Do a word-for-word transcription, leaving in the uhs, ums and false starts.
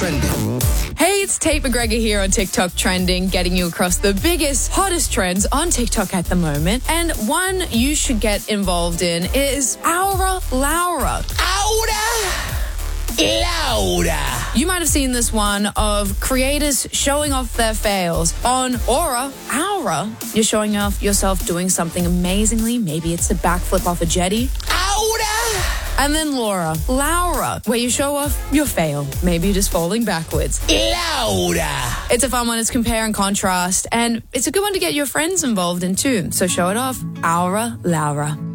Trending. Hey, it's Tate McGregor here on TikTok Trending, getting you across the biggest, hottest trends on TikTok at the moment. And one you should get involved in is Aura Laura. Aura Laura. You might have seen this one of creators showing off their fails. On Aura, Aura, you're showing off yourself doing something amazingly. Maybe it's a backflip off a jetty. Aura. And then Laura, Laura, where you show off your fail. Maybe you're just falling backwards. Laura. It's a fun one. It's compare and contrast. And it's a good one to get your friends involved in too. So show it off. Aura Laura.